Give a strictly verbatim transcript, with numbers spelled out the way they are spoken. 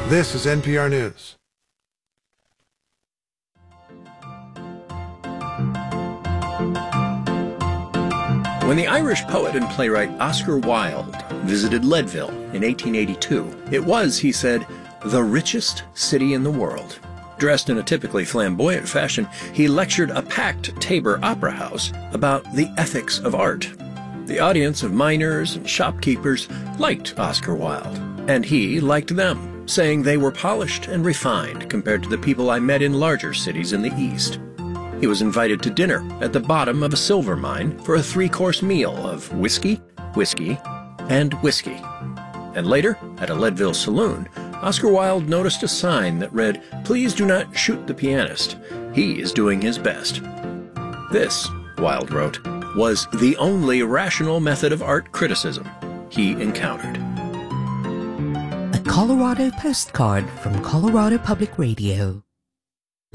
This is N P R News. When the Irish poet and playwright Oscar Wilde visited Leadville in eighteen eighty-two, it was, he said, the richest city in the world. Dressed in a typically flamboyant fashion, he lectured a packed Tabor Opera House about the ethics of art. The audience of miners and shopkeepers liked Oscar Wilde, and he liked them, saying they were polished and refined compared to the people I met in larger cities in the East. He was invited to dinner at the bottom of a silver mine for a three-course meal of whiskey, whiskey, and whiskey. And later, at a Leadville saloon, Oscar Wilde noticed a sign that read, "Please do not shoot the pianist. He is doing his best." This, Wilde wrote, was the only rational method of art criticism he encountered. A Colorado postcard from Colorado Public Radio.